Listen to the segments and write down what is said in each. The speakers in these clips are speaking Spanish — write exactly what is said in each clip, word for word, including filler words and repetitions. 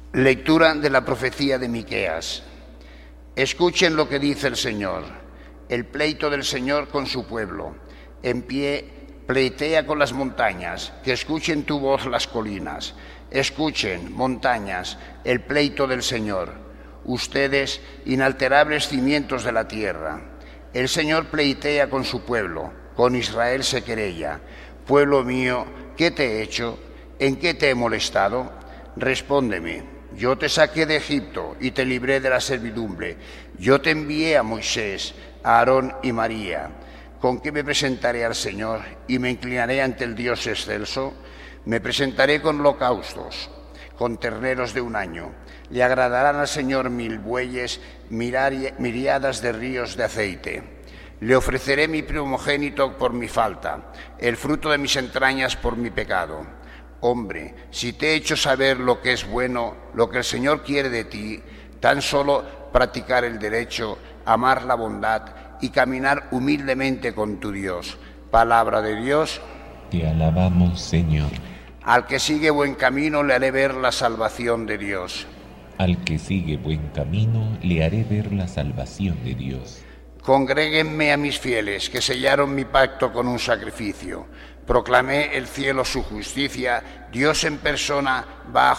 Lectura de la profecía de Miqueas. Escuchen lo que dice el Señor, el pleito del Señor con su pueblo. En pie, pleitea con las montañas, que escuchen tu voz las colinas. Escuchen, montañas, el pleito del Señor, ustedes, inalterables cimientos de la tierra. El Señor pleitea con su pueblo, con Israel se querella. Pueblo mío, ¿qué te he hecho? ¿En qué te he molestado? Respóndeme. Yo te saqué de Egipto y te libré de la servidumbre. Yo te envié a Moisés, a Aarón y María. ¿Con qué me presentaré al Señor y me inclinaré ante el Dios excelso? Me presentaré con holocaustos, con terneros de un año. Le agradarán al Señor mil bueyes, miriadas de ríos de aceite. Le ofreceré mi primogénito por mi falta, el fruto de mis entrañas por mi pecado. Hombre, si te he hecho saber lo que es bueno, lo que el Señor quiere de ti, tan solo practicar el derecho, amar la bondad y caminar humildemente con tu Dios. Palabra de Dios. Te alabamos, Señor. Al que sigue buen camino le haré ver la salvación de Dios. Al que sigue buen camino le haré ver la salvación de Dios. Congréguenme a mis fieles, que sellaron mi pacto con un sacrificio. Proclamé el cielo su justicia, Dios en persona va a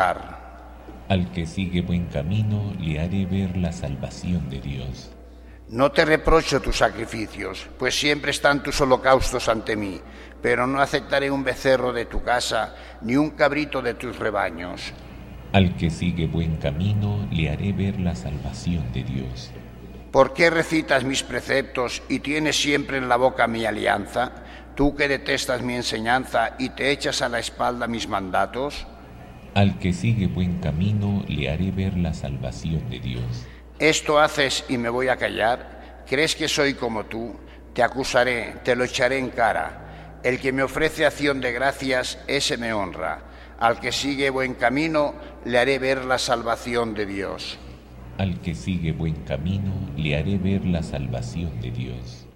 juzgar. Al que sigue buen camino le haré ver la salvación de Dios. No te reprocho tus sacrificios, pues siempre están tus holocaustos ante mí, pero no aceptaré un becerro de tu casa, ni un cabrito de tus rebaños. Al que sigue buen camino le haré ver la salvación de Dios. ¿Por qué recitas mis preceptos y tienes siempre en la boca mi alianza? Tú que detestas mi enseñanza y te echas a la espalda mis mandatos. Al que sigue buen camino le haré ver la salvación de Dios. ¿Esto haces y me voy a callar? ¿Crees que soy como tú? Te acusaré, te lo echaré en cara. El que me ofrece acción de gracias, ese me honra. Al que sigue buen camino le haré ver la salvación de Dios. Al que sigue buen camino le haré ver la salvación de Dios.